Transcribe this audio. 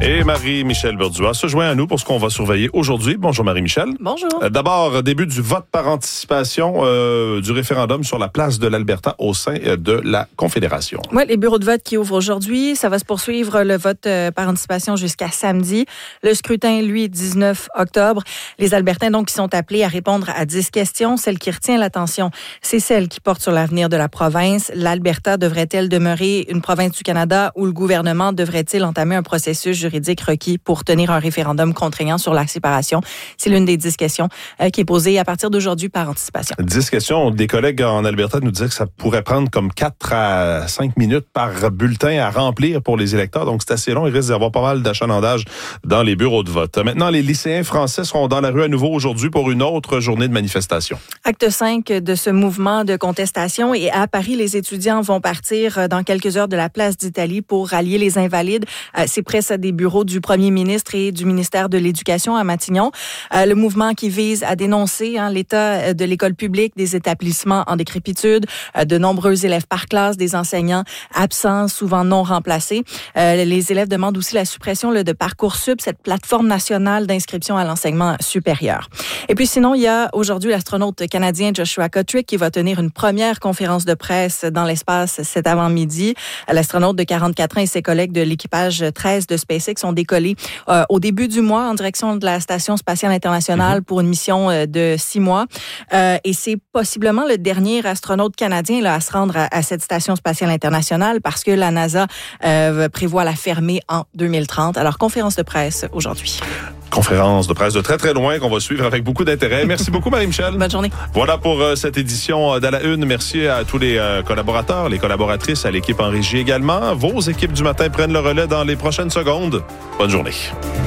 Et Marie-Michel Berdua se joint à nous pour ce qu'on va surveiller aujourd'hui. Bonjour Marie-Michel. Bonjour. D'abord, début du vote par anticipation du référendum sur la place de l'Alberta au sein de la Confédération. Oui, les bureaux de vote qui ouvrent aujourd'hui, ça va se poursuivre le vote par anticipation jusqu'à samedi. Le scrutin, lui, 19 octobre. Les Albertains, donc, qui sont appelés à répondre à 10 questions. Celle qui retient l'attention, c'est celle qui porte sur l'avenir de la province. L'Alberta devrait-elle demeurer une province du Canada ou le gouvernement devrait-il entamer un processus juridique requis pour tenir un référendum contraignant sur la séparation? C'est l'une des 10 questions qui est posée à partir d'aujourd'hui par anticipation. 10 questions. Des collègues en Alberta nous disaient que ça pourrait prendre comme 4 à 5 minutes par bulletin à remplir pour les électeurs. Donc, c'est assez long. Il risque d'y avoir pas mal d'achalandage dans les bureaux de vote. Maintenant, les lycéens français seront dans la rue à nouveau aujourd'hui pour une autre journée de manifestation. Acte 5 de ce mouvement de contestation. Et à Paris, les étudiants vont partir dans quelques heures de la place d'Italie pour rallier les Invalides. C'est près des bureaux du premier ministre et du ministère de l'Éducation à Matignon. Le mouvement qui vise à dénoncer l'état de l'école publique, des établissements en décrépitude, de nombreux élèves par classe, des enseignants absents, souvent non remplacés. Les élèves demandent aussi la suppression de Parcoursup, cette plateforme nationale d'inscription à l'enseignement supérieur. Et puis sinon, il y a aujourd'hui l'astronaute canadien Joshua Kotrick qui va tenir une première conférence de presse dans l'espace cet avant-midi. L'astronaute de 44 ans et ses collègues de l'équipage 13 de SpaceX ont décollé au début du mois en direction de la Station spatiale internationale pour une mission de 6 mois. Et c'est possiblement le dernier astronaute canadien à se rendre à cette Station spatiale internationale parce que la NASA prévoit la fermer en 2030. Alors, conférence de presse aujourd'hui. Conférence de presse de très, très loin qu'on va suivre avec beaucoup d'intérêt. Merci beaucoup, Marie-Michel. Bonne journée. Voilà pour cette édition d'À la Une. Merci à tous les collaborateurs, les collaboratrices, à l'équipe en régie également. Vos équipes du matin prennent le relais dans les prochaines secondes. Bonne journée.